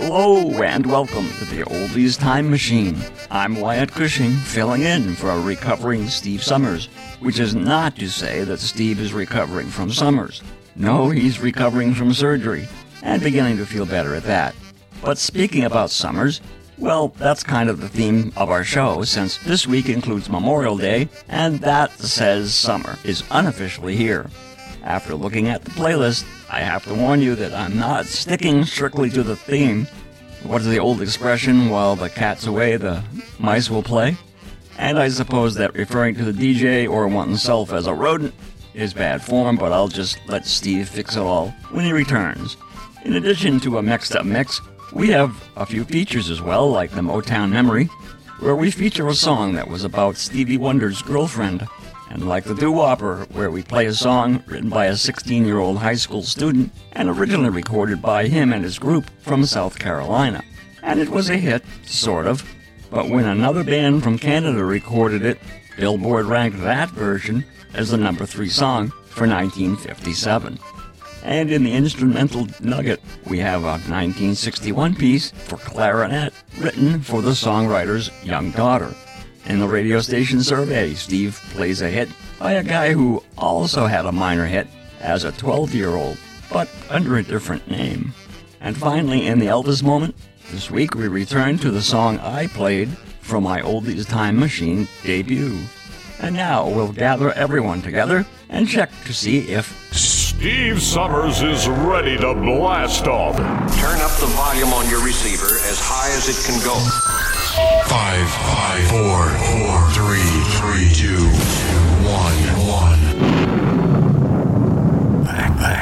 Hello and welcome to the Oldies Time Machine. I'm Wyatt Cushing, filling in for a recovering Steve Summers, which is not to say that Steve is recovering from Summers. No, he's recovering from surgery, and beginning to feel better at that. But speaking about Summers, well, that's kind of the theme of our show, since this week includes Memorial Day, and that says summer is unofficially here. After looking at the playlist, I have to warn you that I'm not sticking strictly to the theme. What is the old expression, while the cat's away, the mice will play? And I suppose that referring to the DJ or oneself as a rodent is bad form, but I'll just let Steve fix it all when he returns. In addition to a mixed up mix, we have a few features as well, like the Motown Memory, where we feature a song that was about Stevie Wonder's girlfriend, and like the Doo-Wopper, where we play a song written by a 16-year-old high school student and originally recorded by him and his group from South Carolina. And it was a hit, sort of, but when another band from Canada recorded it, Billboard ranked that version as the number 3 song for 1957. And in the instrumental nugget, we have a 1961 piece for clarinet written for the songwriter's young daughter. In the radio station survey, Steve plays a hit by a guy who also had a minor hit as a 12-year-old, but under a different name. And finally, in the Elvis moment, this week we return to the song I played from my Oldies Time Machine debut. And now we'll gather everyone together and check to see if Steve Summers is ready to blast off. Turn up the volume on your receiver as high as it can go. 5, 4, 3, 2, 1.